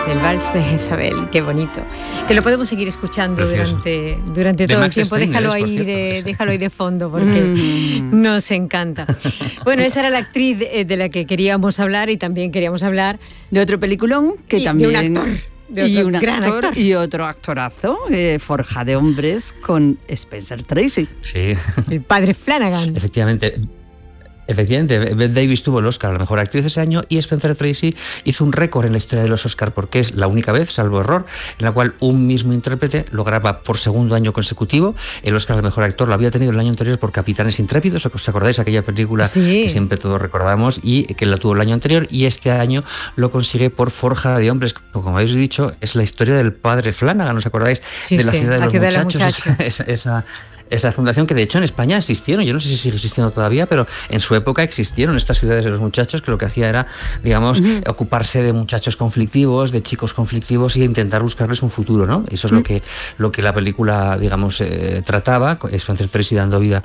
el Vals de Jezabel, qué bonito. Que lo podemos seguir escuchando durante todo el tiempo. Déjalo ahí de fondo porque nos encanta. Bueno, esa era la actriz de la que queríamos hablar, y también queríamos hablar de otro peliculón que también... De un actor. Y un gran actor y otro actorazo, Forja de hombres, con Spencer Tracy. Sí. El padre Flanagan. Efectivamente, Bette Davis tuvo el Oscar a la mejor actriz ese año, y Spencer Tracy hizo un récord en la historia de los Oscar porque es la única vez, salvo error, en la cual un mismo intérprete lograba por segundo año consecutivo el Oscar al mejor actor. Lo había tenido el año anterior por Capitanes Intrépidos, ¿os acordáis? Aquella película que siempre todos recordamos y que la tuvo el año anterior, y este año lo consigue por Forja de hombres. Como habéis dicho, es la historia del padre Flanagan, ¿os acordáis? De la ciudad de los muchachos. Esa fundación que de hecho en España existieron, yo no sé si sigue existiendo todavía, pero en su época existieron estas ciudades de los muchachos, que lo que hacía era, digamos, ocuparse de muchachos conflictivos, de chicos conflictivos, e intentar buscarles un futuro, ¿no? Eso es lo que la película, digamos, trataba, Spencer Tracy dando vida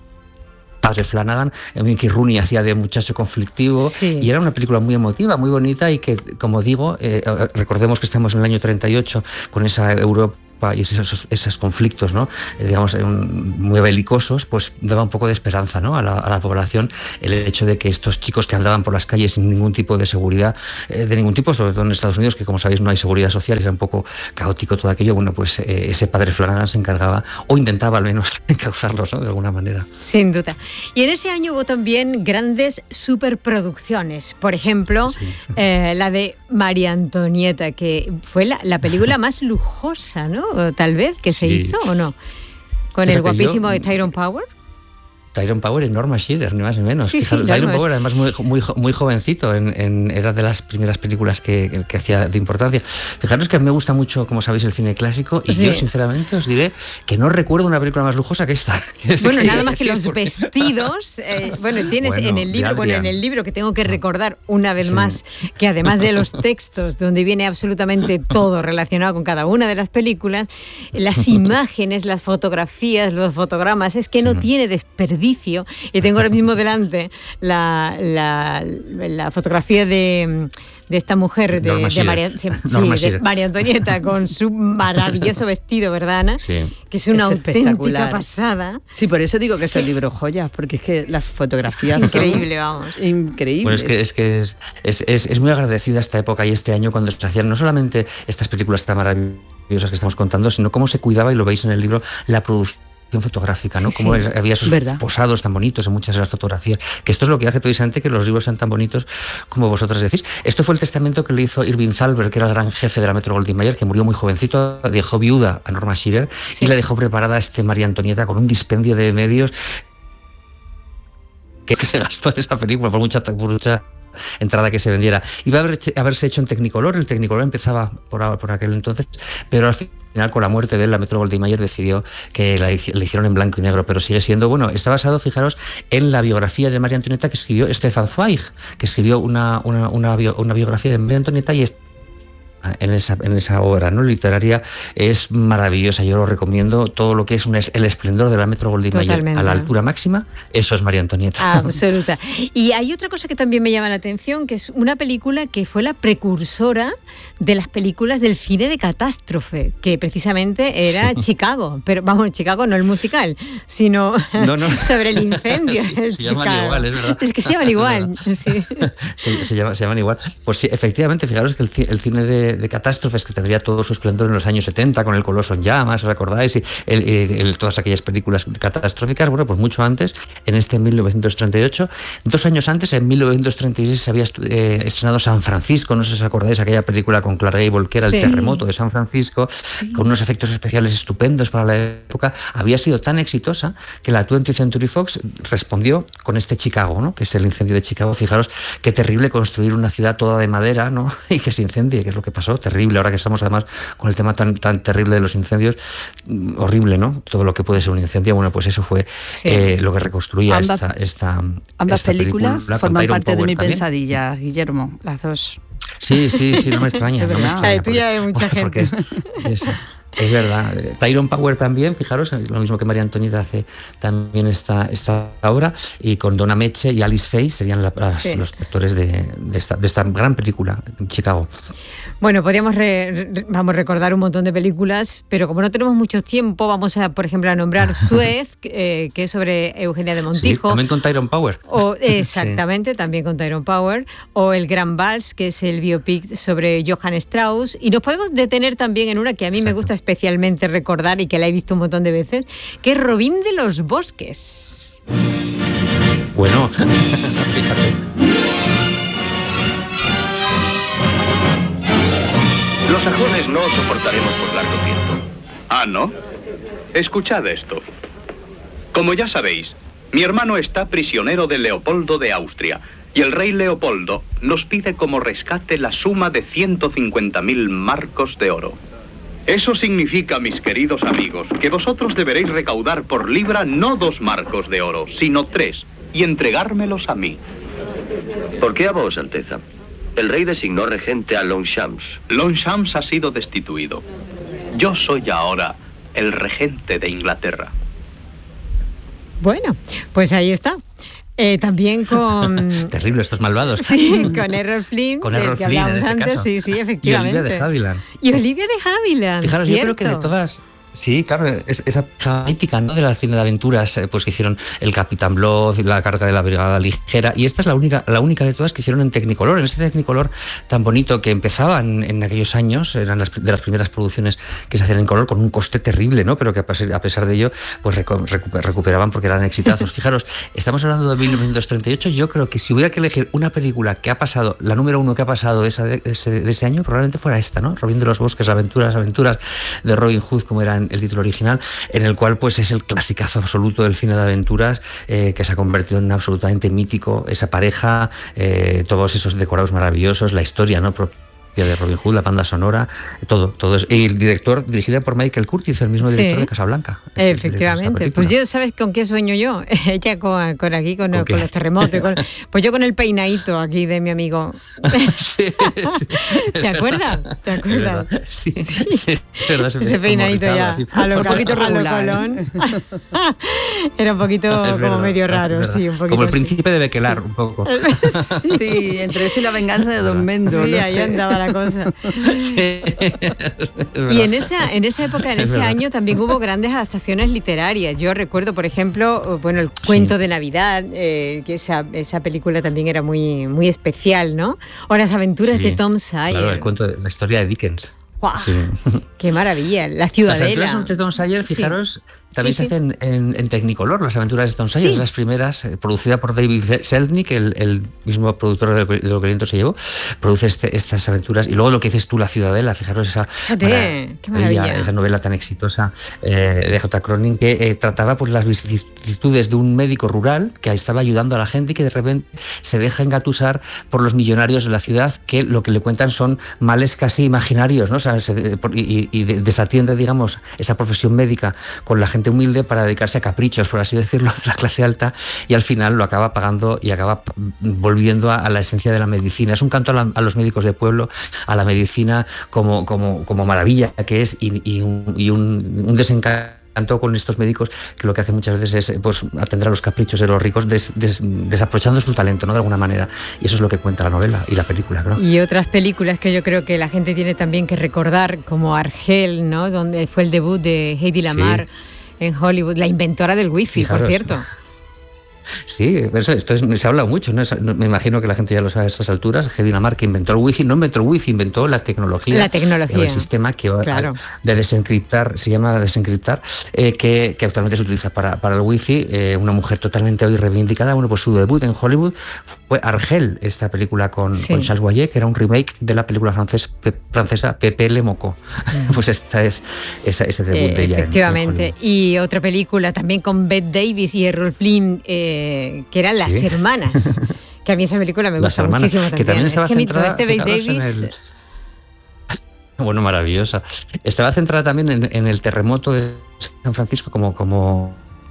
padre Flanagan, Mickey Rooney hacía de muchacho conflictivo, y era una película muy emotiva, muy bonita, y que, como digo, recordemos que estamos en el año 38 con esa Europa y esos conflictos, ¿no? Digamos, muy belicosos, pues daba un poco de esperanza, ¿no? a la población, el hecho de que estos chicos que andaban por las calles sin ningún tipo de seguridad, de ningún tipo, sobre todo en Estados Unidos, que como sabéis no hay seguridad social, era un poco caótico todo aquello, bueno, pues ese padre Flanagan se encargaba, o intentaba al menos encauzarlos, ¿no? De alguna manera. Sin duda. Y en ese año hubo también grandes superproducciones, por ejemplo, la de María Antonieta, que fue la película más lujosa, ¿no? Tal vez, que se hizo, ¿o no? Con el guapísimo de Tyrone Power. Tyrone Power y Norma Shearer, ni más ni menos. Tyrone Power, además, muy jovencito, era de las primeras películas que hacía de importancia. Fijaros que me gusta mucho, como sabéis, el cine clásico, y yo, sinceramente, os diré que no recuerdo una película más lujosa que esta. Bueno, nada más que los vestidos. Tienes en el libro que tengo que recordar una vez más, que además de los textos, donde viene absolutamente todo relacionado con cada una de las películas, las imágenes, las fotografías, los fotogramas, es que no tiene desperdicio. Y tengo ahora mismo delante la fotografía de esta mujer, de María Antonieta, con su maravilloso vestido, ¿verdad, Ana? Sí. Que es una auténtica pasada. Sí, por eso digo que es el libro joya, porque es que las fotografías son increíble, vamos. Increíbles. Bueno, es muy agradecida esta época y este año, cuando se hacían no solamente estas películas tan maravillosas que estamos contando, sino cómo se cuidaba, y lo veis en el libro, la producción fotográfica, ¿no? Como había esos posados tan bonitos en muchas de las fotografías, que esto es lo que hace precisamente que los libros sean tan bonitos como vosotras decís. Esto fue el testamento que le hizo Irving Thalberg, que era el gran jefe de la Metro-Goldwyn-Mayer, que murió muy jovencito, dejó viuda a Norma Shearer y le dejó preparada a María Antonieta con un dispendio de medios que se gastó en esa película por mucha entrada que se vendiera. Iba a haberse hecho en Technicolor, el Technicolor empezaba por aquel entonces, pero al final, con la muerte de él, la Metro-Goldwyn-Mayer decidió que le hicieron en blanco y negro, pero sigue siendo, bueno, está basado, fijaros, en la biografía de María Antonieta que escribió Stefan Zweig, que escribió una biografía de María Antonieta, y en esa obra, ¿no? Literaria, es maravillosa. Yo lo recomiendo. Todo lo que es el esplendor de la Metro-Goldwyn-Mayer a la altura máxima, eso es María Antonieta. Absoluta. Y hay otra cosa que también me llama la atención, que es una película que fue la precursora de las películas del cine de catástrofe, que precisamente era Chicago. Pero vamos, Chicago no el musical, sino sobre el incendio. Se llaman igual, es verdad. Es que se llaman igual. Se llaman igual. Pues sí, efectivamente, fijaros que el cine de catástrofes, que tendría todo su esplendor en los años 70 con El Coloso en llamas, ¿os acordáis? Y todas aquellas películas catastróficas, bueno, pues mucho antes, en 1938, 2 años antes, en 1936, se había estrenado San Francisco, no sé si os acordáis, aquella película con Clark Gable, que era el terremoto de San Francisco, con unos efectos especiales estupendos para la época. Había sido tan exitosa que la 20th Century Fox respondió con Chicago, ¿no? Que es el incendio de Chicago. Fijaros qué terrible construir una ciudad toda de madera, ¿no? Y que se incendie, que es lo que pasó. Terrible, ahora que estamos además con el tema tan terrible de los incendios, horrible, ¿no? Todo lo que puede ser un incendio, bueno, pues eso fue lo que reconstruía ambas películas forman parte de mi también. Pesadilla, Guillermo, las dos. Sí, no me extraña. La tuya hay mucha gente. Es verdad. Tyrone Power también, fijaros, lo mismo que María Antonieta hace también esta obra, y con Donna Meche y Alice Faye serían los actores de esta gran película, Chicago. Bueno, podríamos recordar un montón de películas, pero como no tenemos mucho tiempo, vamos a, por ejemplo, a nombrar Suez, que es sobre Eugenia de Montijo. Sí, también con Tyrone Power. Exactamente, también con Tyrone Power. O El Gran Vals, que es el biopic sobre Johann Strauss. Y nos podemos detener también en una que a mí me gusta especialmente recordar y que la he visto un montón de veces, que es Robin de los Bosques. Bueno, fíjate. Los sajones no soportaremos por largo tiempo. ¿Ah, no? Escuchad esto. Como ya sabéis, mi hermano está prisionero de Leopoldo de Austria, y el rey Leopoldo nos pide como rescate la suma de 150.000 marcos de oro. Eso significa, mis queridos amigos, que vosotros deberéis recaudar por libra no 2 marcos de oro, sino 3, y entregármelos a mí. ¿Por qué a vos, Alteza? El rey designó regente a Longchamps. Longchamps ha sido destituido. Yo soy ahora el regente de Inglaterra. Bueno, pues ahí está. También con... Terrible, estos malvados. Sí, con Errol Flynn, del que hablábamos antes. Sí, efectivamente. Y Olivia de Havilland. Fijaros, yo creo que de todas... Sí, claro, esa mítica, ¿no?, de la cine de aventuras, pues que hicieron El Capitán Blood, La carga de la brigada ligera, y esta es la única de todas que hicieron en Technicolor, en ese Technicolor tan bonito que empezaba en aquellos años, eran de las primeras producciones que se hacían en color, con un coste terrible, ¿no?, pero que a pesar de ello, pues recuperaban porque eran exitazos. Fijaros, estamos hablando de 1938, yo creo que si hubiera que elegir una película que ha pasado, la número 1 que ha pasado de ese año, probablemente fuera esta, ¿no?, Robin de los Bosques, aventuras de Robin Hood, como era el título original, en el cual pues es el clasicazo absoluto del cine de aventuras, que se ha convertido en absolutamente mítico, esa pareja, todos esos decorados maravillosos, la historia, ¿no?, de Robin Hood, la banda sonora, todo es. Y el director, dirigida por Michael Curtiz, el mismo director de Casablanca. Efectivamente. Pues yo, ¿sabes con qué sueño yo? Ella con los terremotos. Pues yo con el peinadito aquí de mi amigo. Sí. ¿Te acuerdas? Sí. Verdad, ese peinadito ya. Así, un poquito regular. Colón. Era un poquito como medio raro, sí. Un poquito como el príncipe de Bequelar, un poco. Sí, entre eso y la venganza de Don Mendo. Sí, ahí andaba la cosa. Sí, y en esa época, en ese año, también hubo grandes adaptaciones literarias. Yo recuerdo, por ejemplo, el Cuento de Navidad, que esa película también era muy, muy especial, ¿no? O Las aventuras de Tom Sawyer. Claro, la historia de Dickens. ¡Wow! Sí. ¡Qué maravilla! La Ciudadela. Las aventuras de Tom Sawyer, fijaros, también se hacen en Technicolor, las aventuras de Tom Sawyer, las primeras, producida por David Selznick, el mismo productor de Lo que el viento se llevó, produce estas aventuras. Y luego lo que dices tú, La Ciudadela, fijaros qué maravilla. Esa novela tan exitosa de J. Cronin, que trataba pues las vicisitudes de un médico rural que estaba ayudando a la gente y que de repente se deja engatusar por los millonarios de la ciudad, que lo que le cuentan son males casi imaginarios, ¿no? O sea, desatiende, digamos, esa profesión médica con la gente humilde para dedicarse a caprichos, por así decirlo, de la clase alta, y al final lo acaba pagando y acaba volviendo a la esencia de la medicina. Es un canto a los médicos de pueblo, a la medicina como maravilla que es, y un desencanto con estos médicos que lo que hace muchas veces es pues atender a los caprichos de los ricos, desaprovechando su talento, ¿no?, de alguna manera. Y eso es lo que cuenta la novela y la película, ¿no? Y otras películas que yo creo que la gente tiene también que recordar, como Argel, ¿no?, donde fue el debut de Hedy Lamarr en Hollywood, la inventora del wifi, fijaros, por cierto. Sí, esto se ha hablado mucho, ¿no? Me imagino que la gente ya lo sabe a estas alturas. Hedy Lamarr, que inventó el wifi, no inventó el wifi, inventó la tecnología. El sistema que de desencriptar, se llama desencriptar, que actualmente se utiliza para el wifi. Una mujer totalmente hoy reivindicada. Bueno, pues su debut en Hollywood fue Argel, esta película con Charles Boyer, que era un remake de la película francesa Pepe Le Moko. Pues ese debut de ella. Efectivamente. Y otra película también con Bette Davis y Errol Flynn, que eran Las Hermanas, que a mí esa película me gusta muchísimo también. Que también estaba centrada, Bette Davis... Bueno, maravillosa. Estaba centrada también en el terremoto de San Francisco como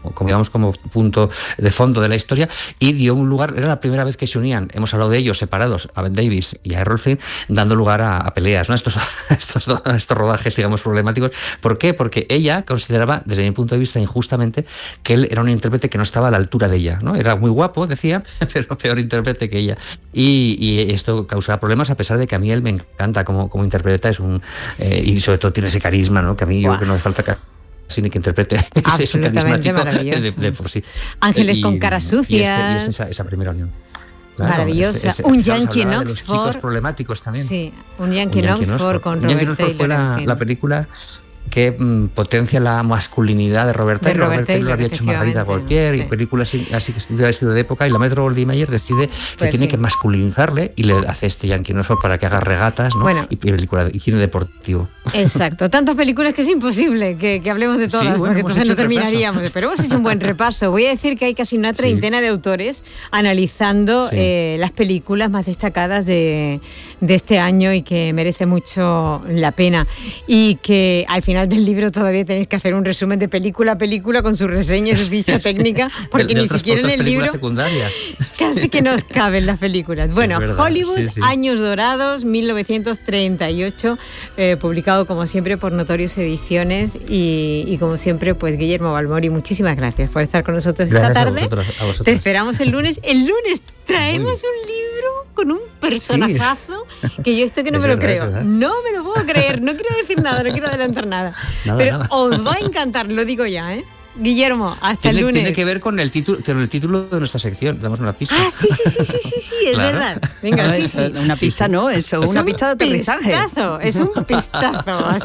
digamos, como punto de fondo de la historia, y dio un lugar, era la primera vez que se unían, hemos hablado de ellos separados, a Ben Davis y a Errol Flynn, dando lugar a peleas, ¿no? Estos rodajes, digamos, problemáticos. ¿Por qué? Porque ella consideraba, desde mi punto de vista, injustamente, que él era un intérprete que no estaba a la altura de ella, ¿no? Era muy guapo, decía, pero peor intérprete que ella. Y esto causaba problemas, a pesar de que a mí él me encanta como interpreta, y sobre todo tiene ese carisma, ¿no? Que a mí yo creo que no hace falta ni que interprete absolutamente maravilloso de por sí. Ángeles con caras sucias. Y esa primera unión. Claro, maravillosa. Un Yankee en Oxford. Los chicos problemáticos también. Sí, un Yankee en Oxford con Robert Taylor. Fue la película que potencia la masculinidad de Robert Taylor. Robert Taylor había hecho Margarita Gautier y películas así que estilo de época, y la Metro Goldwyn Mayer decide que tiene que masculinizarle y le hace Yankee en Oxford para que haga regatas, ¿no? Bueno, y cine deportivo. Exacto, tantas películas que es imposible que hablemos de todas, porque entonces no terminaríamos. Pero hemos hecho un buen repaso. Voy a decir que hay casi una treintena de autores analizando las películas más destacadas de este año y que merece mucho la pena. Y que al final del libro todavía tenéis que hacer un resumen de película a película con su reseña y su ficha técnica, porque ni siquiera en el libro casi que nos caben las películas. Bueno, Hollywood, Años Dorados, 1938, publicado como siempre por Notorious Ediciones, y como siempre, pues Guillermo Balmori, muchísimas gracias por estar con nosotros esta tarde. A vosotros. Te esperamos el lunes. El lunes traemos un libro con un personajazo que yo esto que no me lo creo. No me lo puedo creer, no quiero decir nada, no quiero adelantar nada. Pero os va a encantar, lo digo ya, ¿eh? Guillermo, hasta el lunes. Tiene que ver con el título de nuestra sección. Damos una pista. Ah, sí, es verdad. Venga, una pista, ¿no? Eso, una pista de aterrizaje. Es un pistazo.